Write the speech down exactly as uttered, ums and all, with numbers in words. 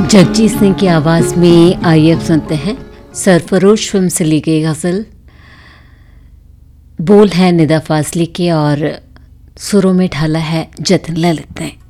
जगजीत सिंह की आवाज़ में आइए अब सुनते हैं सरफरोश फिल्म से ली गई गज़ल। बोल है निदा फाजली के और सुरों में ढाला है जतिन ललित ने।